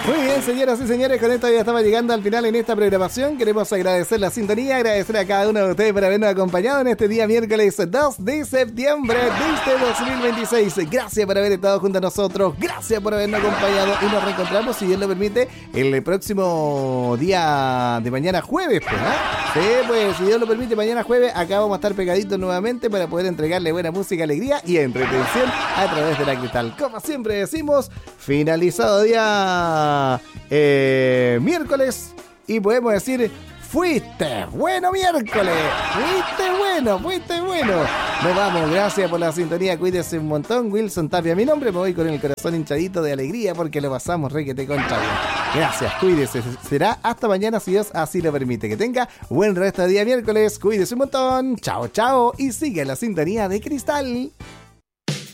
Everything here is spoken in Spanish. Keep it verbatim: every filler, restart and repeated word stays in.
Muy bien, señoras y señores, con esto ya estamos llegando al final en esta programación. Queremos agradecer la sintonía, agradecer a cada uno de ustedes por habernos acompañado en este día miércoles dos de septiembre de este dos mil veintiséis. Gracias por haber estado junto a nosotros, gracias por habernos acompañado y nos reencontramos, si Dios lo permite, el próximo día de mañana jueves, pues, ¿eh? Sí, pues, si Dios lo permite, mañana jueves acá vamos a estar pegaditos nuevamente para poder entregarle buena música, alegría y entretención a través de la Cristal. Como siempre decimos, finalizado día eh, miércoles y podemos decir, fuiste bueno miércoles, fuiste bueno, fuiste bueno. Nos vamos, gracias por la sintonía, cuídese un montón. Wilson Tapia, mi nombre, me voy con el corazón hinchadito de alegría porque lo pasamos requete contra bien. Gracias, cuídese, será hasta mañana si Dios así lo permite. Que tenga buen resto de día miércoles, cuídese un montón, chao chao y sigue la sintonía de Cristal.